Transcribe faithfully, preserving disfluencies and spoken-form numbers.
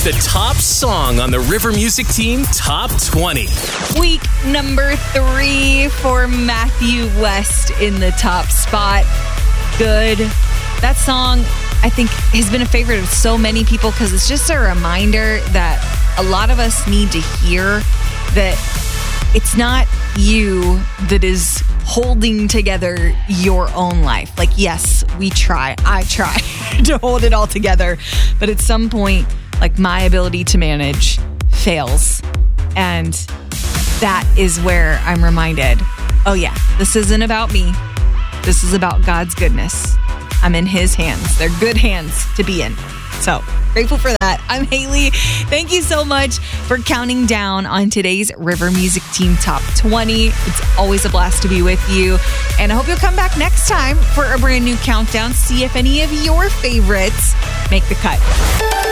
the top song on the River Music Team Top twenty. Week number three for Matthew West in the top spot. Good. That song, I think, has been a favorite of so many people because it's just a reminder that a lot of us need to hear that it's not you that is holding together your own life. Like, yes, we try. I try to hold it all together. But at some point, like, my ability to manage fails. And that is where I'm reminded, oh yeah, this isn't about me. This is about God's goodness. I'm in his hands. They're good hands to be in. So grateful for that. I'm Haley. Thank you so much for counting down on today's River Music Team Top twenty. It's always a blast to be with you. And I hope you'll come back next time for a brand new countdown. See if any of your favorites make the cut.